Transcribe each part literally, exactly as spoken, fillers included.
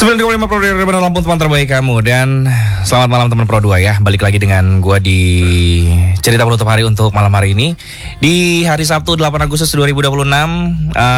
sembilan koma lima Pro dua Lampung, teman terbaik kamu. Dan selamat malam teman Pro dua ya. Balik lagi dengan gua di cerita penutup hari untuk malam hari ini. Di hari Sabtu delapan Agustus dua ribu dua puluh enam,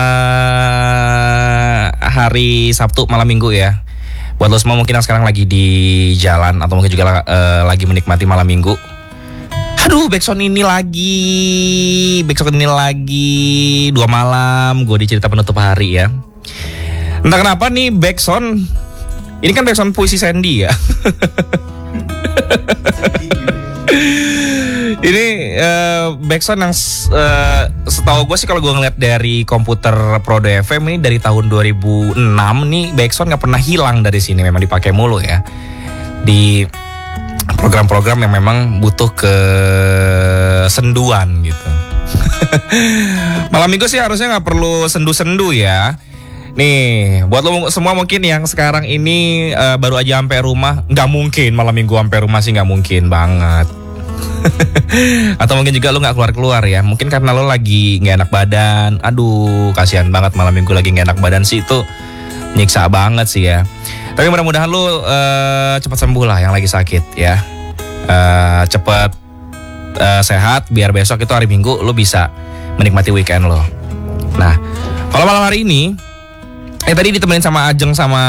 uh, hari Sabtu malam minggu ya. Buat lo semua mungkin yang sekarang lagi di jalan atau mungkin juga uh, lagi menikmati malam minggu. Aduh, backsound ini lagi, backsound ini lagi dua malam gue di cerita penutup hari ya. Entah kenapa nih backsound, ini kan backsound puisi Sandy ya. Ini uh, backsound yang uh, setahu gue sih kalau gue ngeliat dari komputer Pro dua F M ini dari tahun dua ribu enam nih backsound nggak pernah hilang dari sini, memang dipakai mulu ya di program-program yang memang butuh kesenduan gitu. Malam minggu sih harusnya nggak perlu sendu-sendu ya. Nih, buat lo semua mungkin yang sekarang ini uh, baru aja sampai rumah, nggak mungkin malam minggu sampai rumah sih, nggak mungkin banget. Atau mungkin juga lo nggak keluar-keluar ya, mungkin karena lo lagi nggak enak badan. Aduh, kasihan banget malam minggu lagi nggak enak badan sih, itu nyiksa banget sih ya. Tapi mudah-mudahan lu uh, cepat sembuh lah yang lagi sakit ya. Uh, cepat uh, sehat biar besok itu hari Minggu lu bisa menikmati weekend lo. Nah, kalau malam hari ini eh tadi ditemenin sama Ajeng sama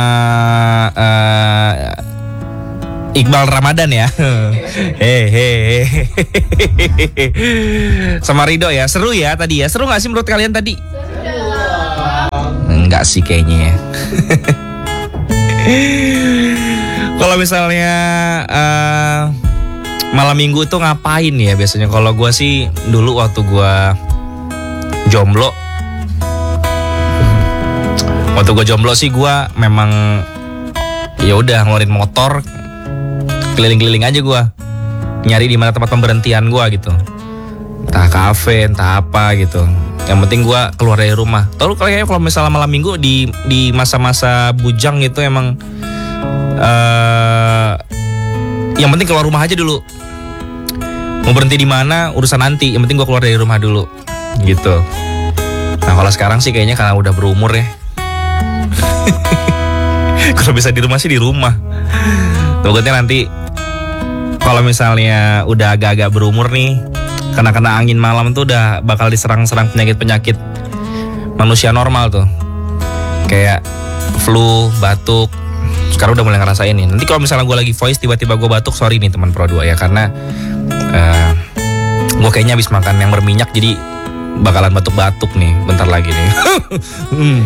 uh, Iqbal Ramadan ya. Hehehe. Sama Rido ya. Seru ya tadi ya. Seru gak sih menurut kalian tadi? Enggak sih kayaknya ya. Kalau misalnya uh, malam minggu itu ngapain ya biasanya? Kalau gue sih dulu waktu gue jomblo, waktu gue jomblo sih gue memang ya udah ngeluarin motor keliling-keliling aja gue, nyari di mana tempat pemberhentian gue gitu, entah kafe entah apa gitu. Yang penting gue keluar dari rumah. Tahu kayaknya kalau misalnya malam minggu di di masa-masa bujang gitu emang uh, yang penting keluar rumah aja dulu. Mau berhenti di mana urusan nanti. Yang penting gue keluar dari rumah dulu, gitu. Nah kalau sekarang sih kayaknya karena udah berumur ya. Kalau bisa di rumah sih di rumah. Takutnya nanti kalau misalnya udah agak-agak berumur nih, kena-kena angin malam tuh udah bakal diserang-serang penyakit-penyakit manusia normal tuh, kayak flu, batuk. Sekarang udah mulai ngerasain nih. Nanti kalau misalnya gue lagi voice tiba-tiba gue batuk, sorry nih teman Pro dua ya, karena uh, gue kayaknya habis makan yang berminyak jadi bakalan batuk-batuk nih bentar lagi nih. hmm.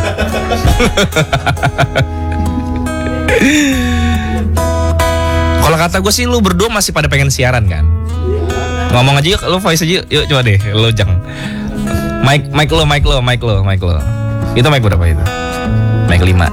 Kalau kata gue sih lu berdua masih pada pengen siaran kan? Ngomong aja yuk, lo voice aja yuk, yuk coba deh, lo jangan. Mic, mic lo, mic lo, mic lo, mic lo. Itu mic berapa itu? Mic lima.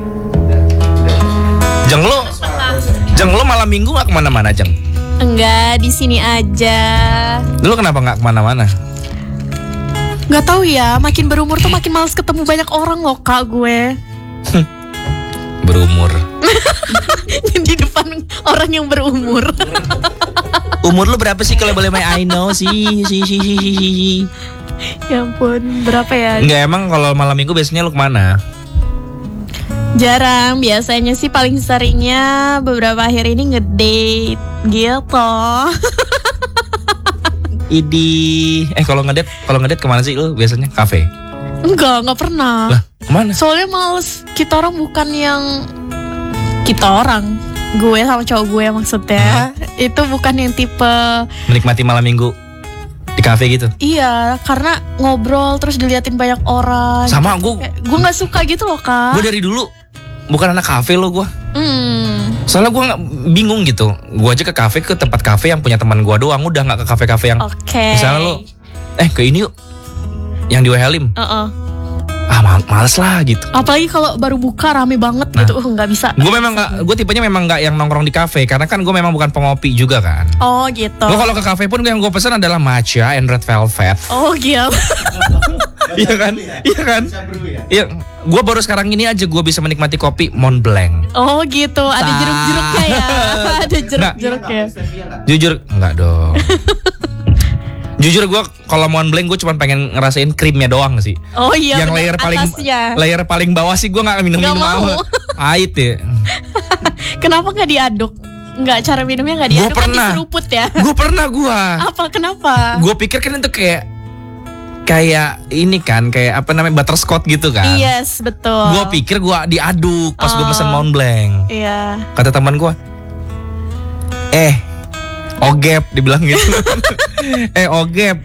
Jeng lo, Jeng lo malam minggu nggak kemana-mana Jeng? Enggak, di sini aja. Dulu kenapa nggak kemana-mana? Nggak tahu ya, makin berumur tuh makin males ketemu banyak orang loh kak gue. Berumur. Di depan orang yang berumur. Umur lu berapa sih kalau boleh main I know sih sih sih sih sih. Ya ampun, berapa ya? Enggak, emang kalau malam minggu biasanya lu kemana? Jarang, biasanya sih paling seringnya beberapa akhir ini ngedate gitu. Idi, eh kalau ngedate, kalau ngedate kemana sih lu biasanya? Kafe? Enggak, nggak pernah. Lah, kemana? Soalnya males, kita orang bukan yang kita orang. Gue sama cowok gue maksudnya, huh? Itu bukan yang tipe menikmati malam minggu di kafe gitu. Iya, karena ngobrol terus diliatin banyak orang. Sama gue. Gue nggak suka gitu loh kak. Gue dari dulu bukan anak kafe lo gue. Hmm. Soalnya gue nggak bingung gitu. Gue aja ke kafe, ke tempat kafe yang punya teman gue doang. Udah nggak ke kafe-kafe yang. Oke. Okay. Misalnya lo, eh ke ini yuk, yang di Wehelim. Uh-uh. Ah males lah gitu. Apalagi kalau baru buka rame banget nah, gitu, nggak bisa. Gue memang nggak, gue tipenya memang nggak yang nongkrong di kafe karena kan gue memang bukan pengopi juga kan. Oh gitu. Gue kalau ke kafe pun yang gue pesan adalah matcha and red velvet. Oh gitu. Iya kan, iya kan. Iya, gue baru sekarang ini aja gue bisa menikmati kopi Mont Blanc. Oh gitu, ada jeruk-jeruknya ya, ada jeruk-jeruknya. Nah, jujur nggak dong. Jujur gue kalau Mont Blanc gue cuma pengen ngerasain krimnya doang sih. Oh iya. Yang layer paling atasnya. layer paling bawah sih gue nggak minum minum mau. Pahit ya. Kenapa nggak diaduk? Nggak, cara minumnya nggak diaduk, kan diseruput ya? Gue pernah gue. Apa? Kenapa? Gue pikir kan itu kayak kayak ini kan, kayak apa namanya, butterscotch gitu kan. Yes, betul. Gue pikir gue diaduk pas oh. gue pesen Mont Blanc. Iya. Kata teman gue, eh ogep, dibilang gitu. eh ogep,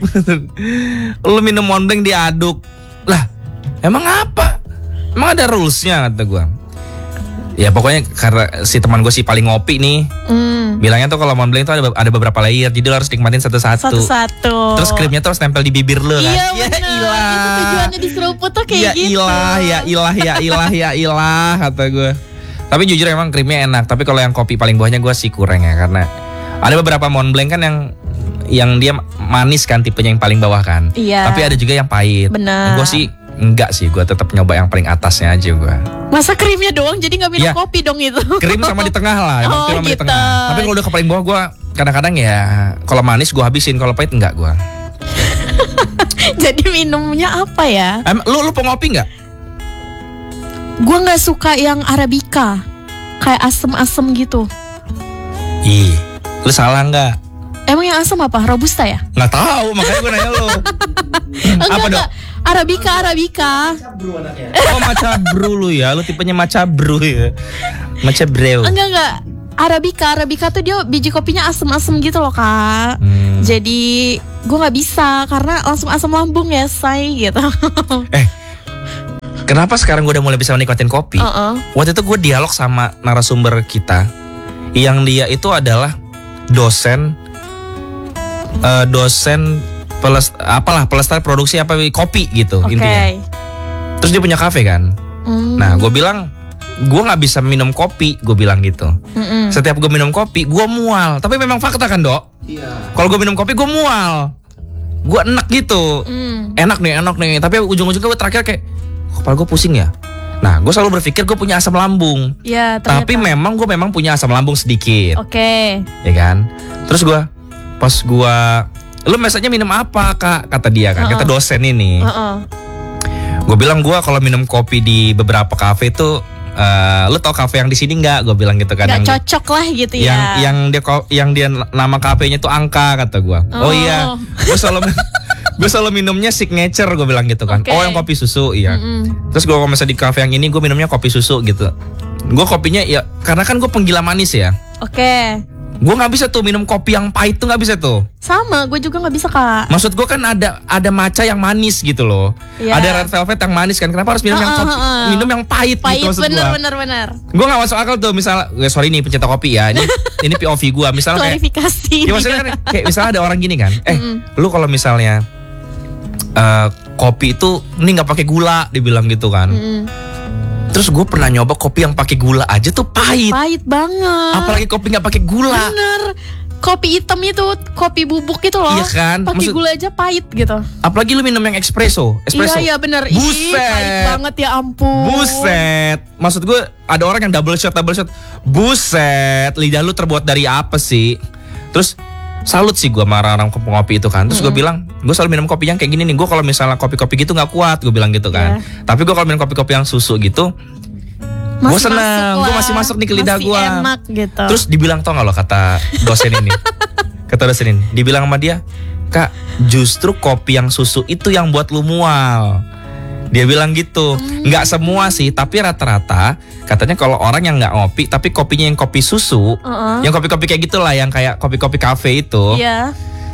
lu minum Mont Blanc diaduk. Lah, emang apa? Emang ada rulesnya, kata gue. Ya pokoknya karena si teman gue sih paling ngopi nih, mm. bilangnya tuh kalau Mont Blanc tuh ada, ada beberapa layer, jadi lo harus nikmatin satu-satu. Satu-satu. Terus krimnya terus nempel di bibir lo kan. Iya ya bener, ilah. itu tujuannya diseruput tuh kayak ya gitu. Ilah, ya ilah, ya ilah, ya ilah, kata gue. Tapi jujur emang krimnya enak. Tapi kalau yang kopi paling bawahnya gue sih kurang ya, karena ada beberapa Mont Blanc kan yang yang dia manis kan, tipenya yang paling bawah kan. Iya. Tapi ada juga yang pahit. Benar. Gue sih enggak sih, gue tetap nyoba yang paling atasnya aja gue. Masa krimnya doang, jadi nggak minum ya, kopi dong itu? Krim sama di tengah lah, oh, krim sama gitu. di tengah. Tapi kalau udah ke paling bawah gue kadang-kadang ya, kalau manis gue habisin, kalau pahit enggak gue. Jadi minumnya apa ya? Em, lu lu pengopi nggak? Gue nggak suka yang arabica, kayak asem-asem gitu. Ih, lu salah nggak? Emang yang asam apa? Robusta ya? Nggak tahu, makanya gue nanya lu. Enggak, Apa dong? Arabica, Arabica. Oh, maca brew lu ya, lu tipenya maca brew ya. Maca brew. Enggak, enggak. Arabica, Arabica tuh dia biji kopinya asem-asem gitu loh kak. Hmm. Jadi gue nggak bisa karena langsung asam lambung ya say gitu. Eh, kenapa sekarang gue udah mulai bisa menikmatin kopi? Uh-uh. Waktu itu gue dialog sama narasumber kita, yang dia itu adalah dosen, uh, dosen peles, apalah pelestari produksi apa kopi gitu okay. intinya. Terus dia punya kafe kan. Mm. Nah, gue bilang gue nggak bisa minum kopi, gue bilang gitu. Mm-mm. Setiap gue minum kopi, gue mual. Tapi memang fakta kan dok? Iya. Kalau gue minum kopi, gue mual. Gue enak gitu. Mm. Enak nih, enak nih. Tapi ujung-ujungnya gue terakhir kayak, kepala gue pusing ya. Nah, gue selalu berpikir gue punya asam lambung. Iya. Tapi memang gue memang punya asam lambung sedikit. Oke. Okay. Ya kan. Terus gue, pas gue, lu biasanya minum apa kak? Kata dia kan, uh-uh. kata dosen ini. Uh-uh. Gue bilang gue kalau minum kopi di beberapa kafe tuh. Uh, lu tau kafe yang di sini nggak? Gue bilang gitu kan. Nggak cocok lah gitu ya. Yang yang dia yang dia nama kafenya tuh angka kata gue. Oh, oh iya, gue selalu gue selalu minumnya signature, gue bilang gitu kan. Okay. Oh yang kopi susu iya. Mm-mm. Terus gue kalau misalnya di kafe yang ini gue minumnya kopi susu gitu. Gue kopinya ya karena kan gue penggila manis ya. Oke. Okay. Gue nggak bisa tuh minum kopi yang pahit tuh nggak bisa tuh. Sama, gue juga nggak bisa kak. Maksud gue kan ada ada matcha yang manis gitu loh. Yeah. Ada red velvet yang manis kan. Kenapa harus minum uh, yang kopi, uh, uh. minum yang pahit, pahit gitu maksud gue. Pahit bener bener. Gue nggak masuk akal tuh misalnya. Sorry nih pencinta kopi ya. Ini ini P O V gue. Misalnya klarifikasi. Kayak, ya maksudnya kan kayak misalnya ada orang gini kan. Eh, mm. lu kalau misalnya uh, kopi itu ini nggak pakai gula, dibilang gitu kan. Mm. Terus gue pernah nyoba kopi yang pakai gula aja tuh pahit. Pahit banget. Apalagi kopi nggak pakai gula. Bener. Kopi hitam itu, kopi bubuk itu loh. Iya kan? Pakai gula aja pahit gitu. Apalagi lu minum yang espresso, espresso. Iya iya bener. Buset. Ih, pahit banget ya ampun. Buset. Maksud gue ada orang yang double shot, double shot. Buset. Lidah lu terbuat dari apa sih? Terus salut sih gue marah orang pengopi itu kan. Terus mm-hmm. gue bilang, gue selalu minum kopi yang kayak gini nih. Gue kalau misalnya kopi-kopi gitu nggak kuat, gue bilang gitu kan. Yeah. Tapi gue kalau minum kopi-kopi yang susu gitu, gue seneng, gue masih masuk nih ke lidah gue. Enak gitu. Terus dibilang tau gak lo kata dosen ini, kata dosen ini, dibilang sama dia, kak justru kopi yang susu itu yang buat lu mual. Dia bilang gitu, hmm. nggak semua sih, tapi rata-rata katanya kalau orang yang nggak ngopi, tapi kopinya yang kopi susu, uh-uh. yang kopi-kopi kayak gitulah, yang kayak kopi-kopi kafe itu, yeah.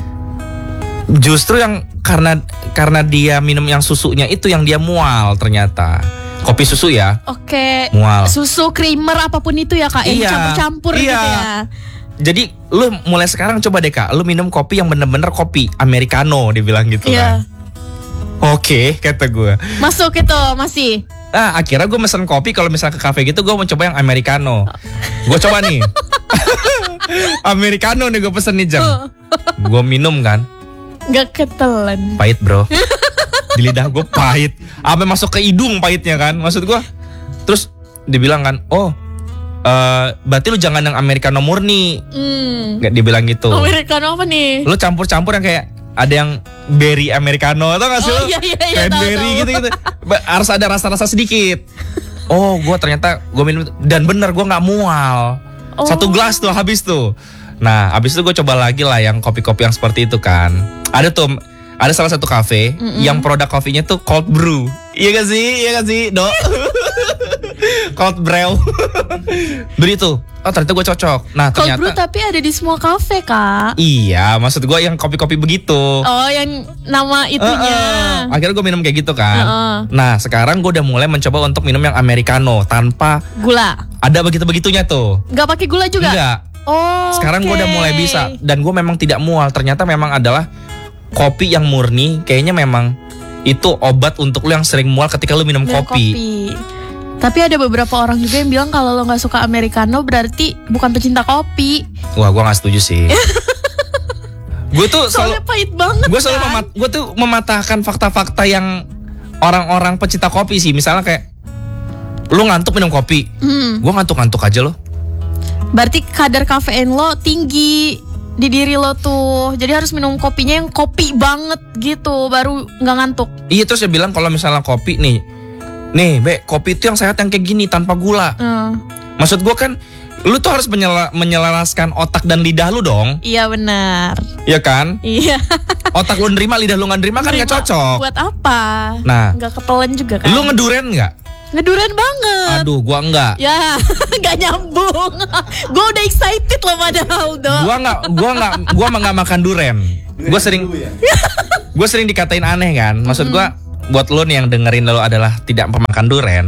justru yang karena karena dia minum yang susunya itu yang dia mual ternyata. Kopi susu ya. Oke. Mual. Susu, creamer apapun itu ya kak. Yang iya, campur-campur iya. gitu ya. Jadi lu mulai sekarang coba deh kak, lu minum kopi yang bener-bener kopi americano, dibilang gitu iya. kan. Oke, kata gue. Masuk itu masih. Ah akhirnya gue mesen kopi kalau misalnya ke kafe gitu, gue mau coba yang americano. Gue coba nih. Americano nih gue pesen nih jam. Gue minum kan. Gak ketelan. Pahit bro. Di lidah gue pahit, sampai masuk ke hidung pahitnya kan. Maksud gue, terus dibilang kan, oh uh, berarti lu jangan yang americano murni. mm. Nggak dibilang gitu. Americano apa nih? Lu campur-campur yang kayak ada yang berry americano, tau gak sih? Oh iya iya iya. Cranberry gitu-gitu. Harus ada rasa-rasa sedikit. Oh, gue ternyata gue minum dan bener gue nggak mual. Oh. Satu gelas tuh habis tuh. Nah, habis itu gue coba lagi lah yang kopi-kopi yang seperti itu kan. Ada tuh, ada salah satu kafe Mm-mm. yang produk kopinya tuh cold brew. Iya gak sih? Iya gak sih, Dok? Cold brew. Beli tuh. Oh, ternyata gue cocok. Nah, Cold ternyata brew tapi ada di semua kafe, Kak. Iya, maksud gue yang kopi-kopi begitu. Oh, yang nama itunya. Uh, uh. Akhirnya gue minum kayak gitu kan. Uh-uh. Nah, sekarang gue udah mulai mencoba untuk minum yang americano tanpa gula. Ada begitu-begitunya tuh. Gak pakai gula juga? Enggak. Oh, sekarang okay. gue udah mulai bisa. Dan gue memang tidak mual. Ternyata memang adalah kopi yang murni. Kayaknya memang itu obat untuk lu yang sering mual ketika lu minum, minum kopi. kopi. Tapi ada beberapa orang juga yang bilang kalau lo gak suka americano berarti bukan pecinta kopi. Wah, gue gak setuju sih. Gue tuh selalu, soalnya pahit banget. Gue selalu kan? memat, gue tuh mematahkan fakta-fakta yang orang-orang pecinta kopi sih. Misalnya kayak lu ngantuk minum kopi, hmm. gue ngantuk-ngantuk aja loh. Berarti kadar kafein lo tinggi di diri lo tuh. Jadi harus minum kopinya yang kopi banget gitu baru nggak ngantuk. Iya, terus dia bilang kalau misalnya kopi nih, nih Be, kopi itu yang sehat yang kayak gini tanpa gula. Hmm. Maksud gue kan, lu tuh harus menyela, menyelaraskan otak dan lidah lu dong. Iya benar. Iya kan? Iya. Otak lu nerima, lidah lu nggak nerima kan nggak cocok. Buat apa? Nah, nggak ketelan juga kan? Lu ngeduren nggak? Ngeduren banget. Aduh, gua enggak. Ya, nggak nyambung. Gua udah excited loh padahal dong. Gua nggak, gua nggak, gua nggak makan duren. Gua sering, gua sering dikatain aneh kan. Maksud gua, buat lo nih yang dengerin lo adalah tidak pemakan duren,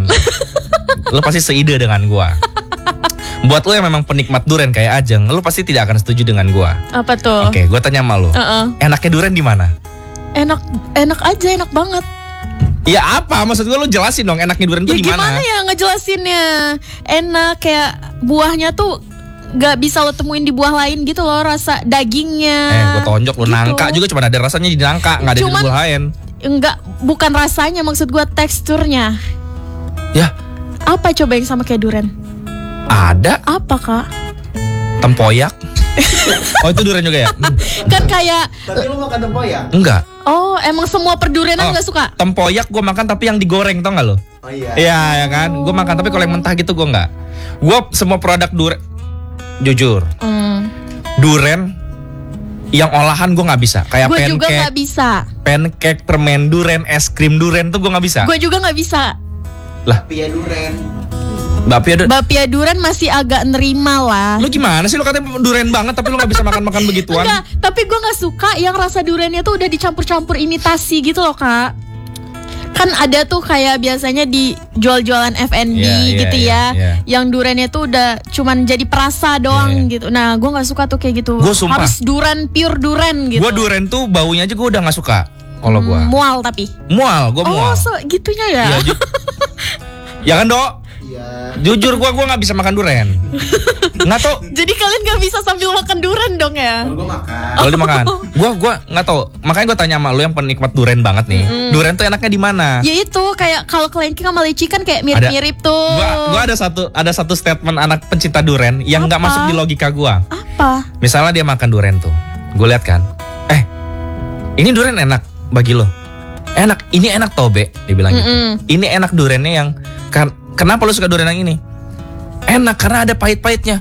lo pasti seide dengan gua. Buat lo yang memang penikmat duren kayak Ajeng, lo pasti tidak akan setuju dengan gua. Apa tuh? Oke, gua tanya sama lo. Uh-uh. Enaknya duren di mana? Enak, enak aja, enak banget. Ya apa? Maksud gue lu jelasin dong enaknya durian ya, itu gimana? Gimana ya ngejelasinnya? Enak kayak buahnya tuh gak bisa lo temuin di buah lain gitu loh, rasa dagingnya. Eh, gue tonjok lo gitu. Nangka juga cuma ada rasanya di nangka, nggak ada Cuman, di buah lain. Enggak, bukan rasanya, maksud gue teksturnya. Ya. Apa coba yang sama kayak durian? Ada. Apa, Kak? Tempoyak. Oh, itu durian juga ya? Kan kayak. Tapi lu makan tempoyak? Enggak. Oh, emang semua perdurianan oh, gak suka? Tempoyak gue makan tapi yang digoreng, tau gak lo? Oh iya. Iya, ya kan? Gue makan tapi kalau yang mentah gitu gue enggak. Gue semua produk durian, jujur, Hmm. durian yang olahan gue nggak bisa. Kayak Gue pancake. juga nggak bisa. Pancake, permen durian, es krim durian tuh gue nggak bisa. Gue juga nggak bisa. Lah, Pia duren. Bapia du- Bapia durian masih agak nerima lah. Lu gimana sih, lu katanya durian banget tapi lu gak bisa makan-makan begituan? Enggak, tapi gue gak suka yang rasa duriannya tuh udah dicampur-campur imitasi gitu loh, Kak. Kan ada tuh kayak biasanya di jual-jualan F and B yeah, yeah, gitu yeah, ya yeah. Yang duriannya tuh udah cuman jadi perasa doang Yeah. gitu. Nah, gue gak suka tuh kayak gitu. Gua sumpah. Harus durian, pure durian gitu. Gue durian tuh baunya aja gue udah gak suka. Kalau gue Hmm, mual tapi. mual, gue Oh, mual. segitunya ya? Iya, ju- ya kan, Dok? Iya. Jujur gue gue nggak bisa makan durian. Nggak tau. Jadi kalian gak bisa sambil makan durian dong ya? Kalau gua makan. Kalau dimakan, gue gue nggak tau. Makanya gue tanya sama lu yang penikmat durian banget nih. Mm. Durian tuh enaknya di mana? Ya itu kayak kalau kelengking sama leci kan kayak mirip-mirip tuh. Gue gue ada satu ada satu statement anak pencinta durian yang nggak Apa? masuk di logika gue. Apa? Misalnya dia makan durian tuh, gue lihat kan, eh ini durian enak bagi lo, enak, ini enak tau Be, dia bilang gitu. Mm-mm. Ini enak duriannya yang kan, kenapa lo suka durian yang ini? Enak karena ada pahit-pahitnya.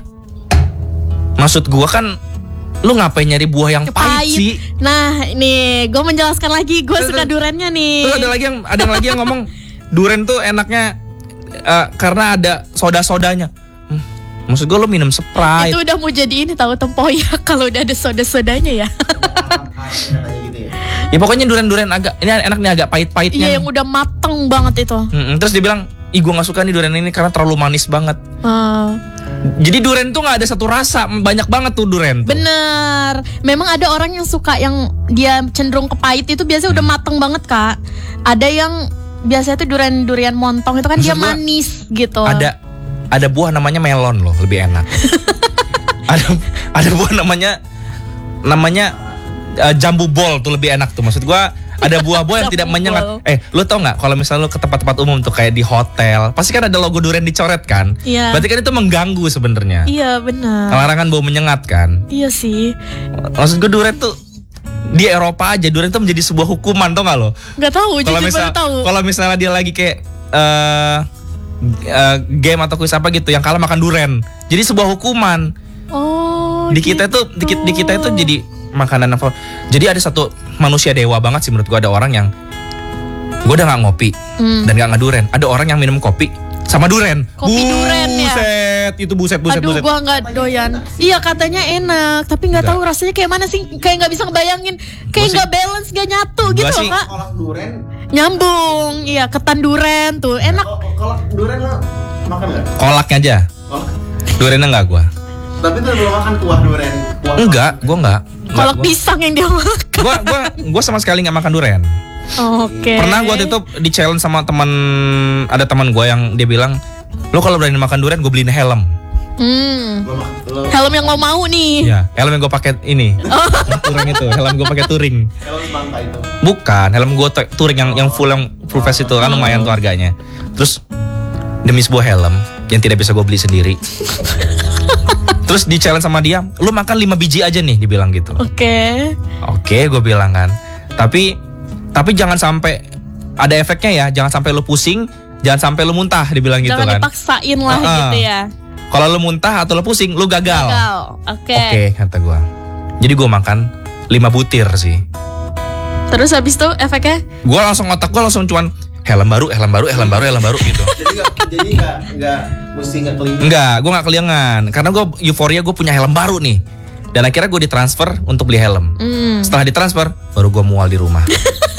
Maksud gue kan, lu ngapain nyari buah yang pahit, sih? Nah, ini gue menjelaskan lagi, gue Terus- suka duriannya nih. Terus ada lagi yang ada yang lagi yang ngomong durian tuh enaknya eh, karena ada soda-sodanya. Hmm, maksud gue lo minum Sprite. Itu udah mau jadi ini tahu tempoyak kalau udah ada soda-sodanya ya. Katanya gitu ya. Ya pokoknya durian-durian agak ini enak nih agak pahit-pahitnya. Iya, yang udah mateng banget itu. Mm-mm, terus dia bilang, ih gue gak suka nih durian ini karena terlalu manis banget. Ah, Jadi durian tuh gak ada satu rasa, banyak banget tuh durian tuh. bener. Memang ada orang yang suka yang dia cenderung ke pahit itu biasanya udah mateng banget, Kak. Ada yang biasanya tuh durian-durian montong itu kan Maksud dia gua, manis gitu. Ada ada buah namanya melon loh, lebih enak. ada ada buah namanya namanya uh, jambu bol tuh lebih enak tuh. Maksud gua ada buah-buah yang tidak Jambu menyengat. bol. Eh, lu tau nggak kalau misalnya lu ke tempat-tempat umum tuh kayak di hotel, pasti kan ada logo durian dicoret kan? Iya. Berarti kan itu mengganggu sebenarnya. Iya, benar. Larangan bau menyengat kan? Iya sih. Maksud gue durian tuh di Eropa aja durian tuh menjadi sebuah hukuman, tau gak lo? Nggak tahu, Kalau jujur misal, baru tahu. kalau misalnya dia lagi kayak eh uh, game atau kuis apa gitu, yang kalah makan duren. Jadi sebuah hukuman. Oh. Di kita gitu. itu di, di kita itu jadi makanan apa? Jadi ada satu manusia dewa banget sih menurut gua, ada orang yang gua udah nggak ngopi Hmm. dan nggak ngeduren. Ada orang yang minum kopi sama duren. Kopi duren ya? Buset, itu buset buset Aduh, buset. gua nggak doyan. Iya katanya enak, tapi nggak Enggak. tahu rasanya kayak mana sih. Kayak nggak bisa ngebayangin. Kayak sih- nggak balance, nggak nyatu Gua gitu sih- loh kak. Kolak duren. Nyambung, iya ketan duren tuh enak. Oh, kolak duren lo makan nggak? Kolaknya aja. Kolak. Durennya enggak gua. Tapi tuh belum makan kuah duren. Kuah Enggak, gua enggak. Enggak, Kolak gua- pisang yang dia makan. Gua gua gua sama sekali nggak makan duren. Oke. Pernah gua waktu itu di challenge sama teman, ada teman gua yang dia bilang, "Lo kalau berani makan duren, gue beliin helm." Hmm. Lo, mak- lo Helm yang lo mau nih. Ya, helm yang gue pakai ini. Yang touring itu, helm gue pakai touring. kalau bangka itu. Bukan, helm gue t- touring yang yang full yang full face itu kan lumayan tuh harganya. Terus demi sebuah helm yang tidak bisa gue beli sendiri. Terus di challenge sama dia, "Lu makan lima biji aja nih," dibilang gitu. Oke. Oke, gue bilang kan. Tapi tapi jangan sampai ada efeknya ya, jangan sampai lu pusing, jangan sampai lu muntah, dibilang gitu Jangan kan. dipaksain lah Ah-ah. gitu ya. Kalau lu muntah atau lu pusing, lu gagal. Gagal. Oke. Oke, kata gua. Jadi gua makan lima butir sih. Terus habis itu efeknya? Gua langsung, otak gua langsung cuman helm baru, helm baru, helm baru, helm baru gitu. Jadi nggak jadi nggak nggak mesti nggak kelinci. Enggak, gua nggak keliangan karena gua euforia, gua punya helm baru nih. Dan akhirnya gua ditransfer untuk beli helm. Hmm. Setelah ditransfer, baru gua mual di rumah.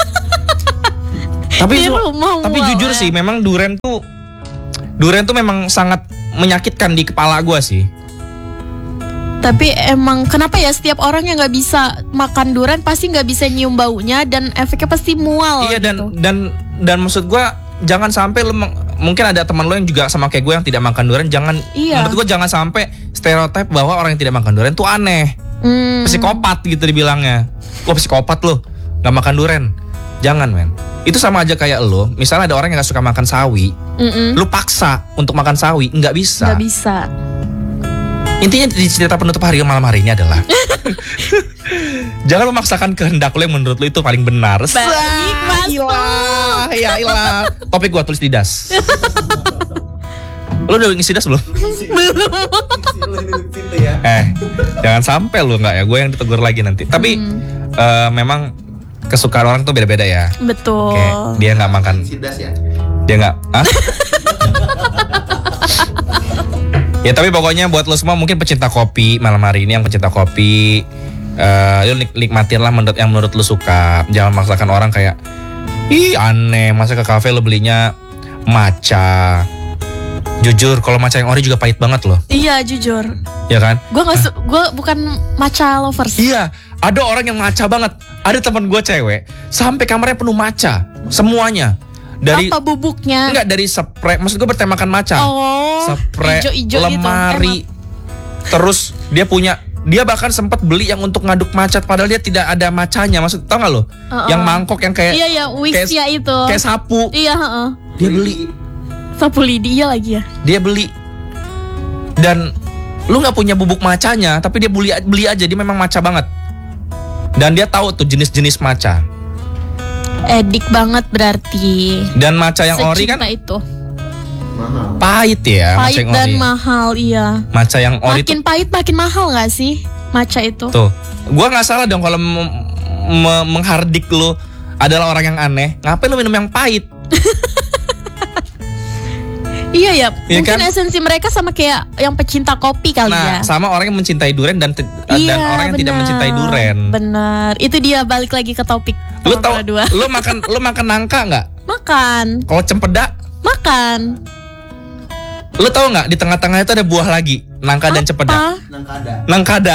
tapi Di su- rumah tapi mual, jujur ya. sih, memang duren tuh duren tuh memang sangat menyakitkan di kepala gua sih. Tapi emang kenapa ya setiap orang yang nggak bisa makan durian pasti nggak bisa nyium baunya dan efeknya pasti mual. Iya, dan gitu. dan dan maksud gua jangan sampai lu meng- mungkin ada teman lo yang juga sama kayak gue yang tidak makan durian, jangan Iya. menurut gua jangan sampai stereotip bahwa orang yang tidak makan durian tuh aneh, Hmm. psikopat gitu dibilangnya. Wah, psikopat lo nggak makan durian. Jangan, men. Itu sama aja kayak lo, misalnya ada orang yang gak suka makan sawi, Mm-mm. lu paksa untuk makan sawi, nggak bisa. Nggak bisa. Intinya di cerita penutup hari malam hari ini adalah jangan memaksakan kehendak lo yang menurut lo itu paling benar. Baik, Mas. Ilah, ya ilah. Topik gua tulis di das. Lo udah ngisi das belum? Situ ya. Eh, jangan sampai lo nggak ya, gue yang ditegur lagi nanti. Tapi eh, memang kesukaan orang tuh beda-beda ya. Betul. Kayak dia nggak makan, Sidas ya. dia nggak. Hah? Ya tapi pokoknya buat lo semua mungkin pecinta kopi malam hari ini, yang pecinta kopi, eh lo nik- nikmatin lah menurut yang menurut lo suka. Jangan maksakan orang kayak, ih aneh, masa ke kafe lo belinya matcha. Jujur, kalau matcha yang ori juga pahit banget loh, Iya jujur. ya kan? Gue nggak, su- gue bukan matcha lovers. Iya, ada orang yang matcha banget. Ada teman gue cewek, sampai kamarnya penuh matcha, semuanya. Dari Apa bubuknya? enggak dari spray, maksud gue bertemakan matcha. Oh, Spray, ijo-ijo lemari. Terus dia punya, dia bahkan sempat beli yang untuk ngaduk matcha, padahal dia tidak ada matchanya. Maksud tau gak lo? Uh-uh. Yang mangkok yang kayak Iya ya, Wixia itu. kayak sapu. Iya, heeh. Dia beli, Sapu lidi iya lagi ya. dia beli. Dan lu nggak punya bubuk matchanya, tapi dia beli beli aja, dia memang matcha banget. Dan dia tahu tuh jenis-jenis matcha. Edik banget berarti. Dan matcha yang ori kan Secinta itu. Mahal. pahit ya, matcha Pahit yang dan ori. mahal, iya. Matcha yang ori Makin tuh, pahit makin mahal gak sih matcha itu? tuh. Gua nggak salah dong kalau mem- me- menghardik lu adalah orang yang aneh. Ngapain lu minum yang pahit? Iya ya, Iya mungkin kan? esensi mereka sama kayak yang pecinta kopi kali Nah, ya. sama orang yang mencintai durian dan te- Iya, dan orang yang tidak benar. mencintai durian. Bener, itu dia balik lagi ke topik. Lu nomor tau, dua. lu makan lu makan nangka nggak? Makan, Kalau cempedak, makan. lu tau nggak di tengah-tengah itu ada buah lagi, nangka dan cempedak. Apa? Nangkada. Nangkada.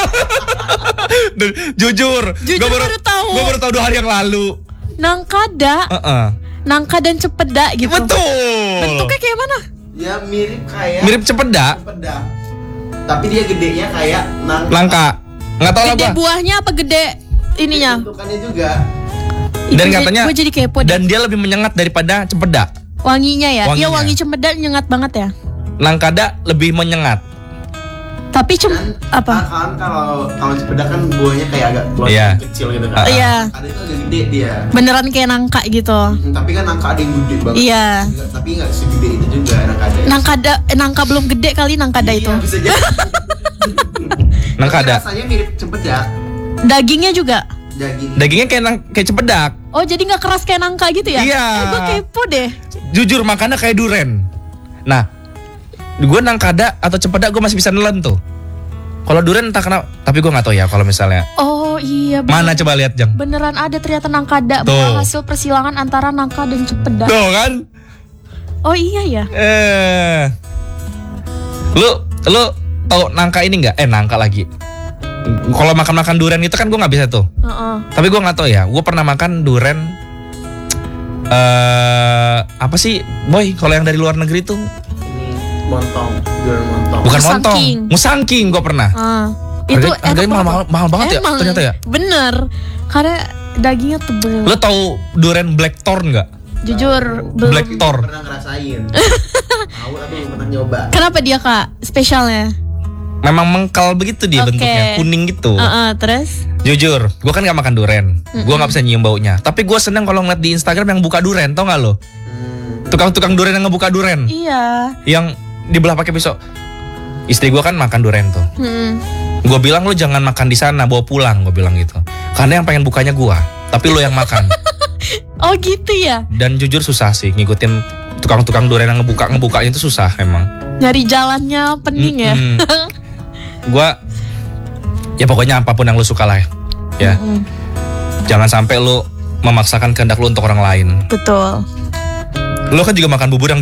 Jujur, Jujur gua baru, baru tahu. gua baru tahu dua hari yang lalu. Nangkada, Heeh. nangka dan cepeda gitu. Betul. Bentuknya kayak mana? Ya mirip kayak Mirip cempedak, cempedak. Tapi dia gedenya kayak nangka. nangka. Nggak tahu lah Gede gua. buahnya apa gede ininya? Bentukannya juga. Dan katanya, gue jadi kepo deh. dan dia lebih menyengat daripada cempedak. Wanginya ya? Iya Wanginya. wangi cempeda nyengat banget ya. Nangkada lebih menyengat. Tapi cum Dan apa? kan kalau kalau cempedak kan buahnya kayak agak keluar Iya. kecil gitu kan. Ah. Iya. Ada itu agak gede dia. Beneran kayak nangka gitu. Hmm, tapi kan nangka ada yang gede banget. Iya. Enggak, tapi nggak segede itu juga nangka ada. Nangkada, eh, nangka belum gede kali nangkada itu. Iya, bisa jadi. Nangka Tapi ada. Rasanya mirip cempedak. Dagingnya juga. Daging. Dagingnya kayak nang- kayak cempedak. Oh jadi nggak keras kayak nangka gitu ya? Iya. Eh gue kepo deh. Jujur makannya kayak duren. Nah, gue nangkada atau cempedak gue masih bisa nelen tuh. Kalau duren entah kenapa, tapi gue nggak tahu ya kalau misalnya. Oh iya. Mana coba lihat Jang. Beneran ada ternyata nangkada. Tuh. Bukan hasil persilangan antara nangka dan cempedak. Tuh kan? Oh iya ya. Eh. Lu lu tahu nangka ini nggak? Eh nangka lagi. Kalau makan-makan duren itu kan gue nggak bisa tuh. Heeh. Tapi gue nggak tahu ya. Gue pernah makan duren. Eh apa sih, boy? Kalau yang dari luar negeri tuh Ini montong, durian montong. bukan Musangking. montong, musangking gue pernah. Ah. Itu Harga- harganya enak mahal, mahal, banget. mahal banget ya Emang, ternyata ya. Bener. Karena dagingnya tebel. Lo tahu duren blackthorn nggak? Jujur belum. Black Thor. Belum pernah ngerasain. Tahu tapi belum pernah nyoba. Kenapa dia kak spesialnya? Memang mengkal begitu dia Oke. bentuknya, kuning gitu. Heeh, terus? Jujur, gue kan nggak makan duren, gue nggak bisa nyium baunya. Tapi gue seneng kalau ngeliat di Instagram yang buka duren, tau nggak lo? Hmm. Tukang-tukang duren yang ngebuka duren, Iya. yang dibelah pakai pisau. Istri gue kan makan duren tuh. Hmm. Gue bilang lo jangan makan di sana, bawa pulang. Gue bilang gitu. Karena yang pengen bukanya gue, tapi lo yang makan. Oh gitu ya. Dan jujur susah sih ngikutin tukang-tukang duren yang ngebuka ngebukanya itu susah emang. Nyari jalannya pening ya. Gue, ya pokoknya apapun yang lo suka lah ya. Ya. Mm-mm. Jangan sampai lo memaksakan kehendak lo untuk orang lain. Betul. Lo kan juga makan bubur yang